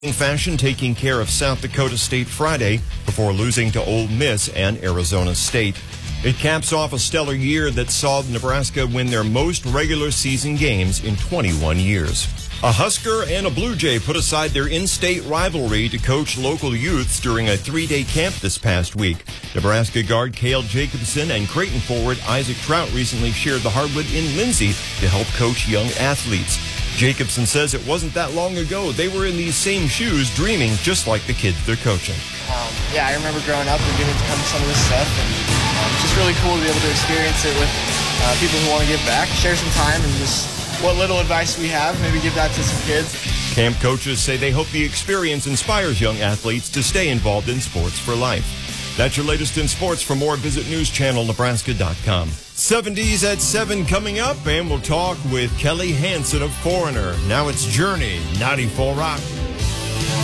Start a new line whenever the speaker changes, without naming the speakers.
Fashion taking care of South Dakota State Friday before losing to Ole Miss and Arizona State. It caps off a stellar year that saw Nebraska win their most regular season games in 21 years. A Husker and a Blue Jay put aside their in-state rivalry to coach local youths during a 3-day camp this past week. Nebraska guard Cale Jacobson and Creighton forward Isaac Trout recently shared the hardwood in Lindsay to help coach young athletes. Jacobson says it wasn't that long ago they were in these same shoes dreaming just like the kids they're coaching.
I remember growing up and getting to come to some of this stuff, and it's just really cool to be able to experience it with people who want to give back, share some time, and just what little advice we have, maybe give that to some kids.
Camp coaches say they hope the experience inspires young athletes to stay involved in sports for life. That's your latest in sports. For more, visit newschannelnebraska.com. 70s at 7 coming up, and we'll talk with Kelly Hansen of Foreigner. Now it's Journey, 94 Rock.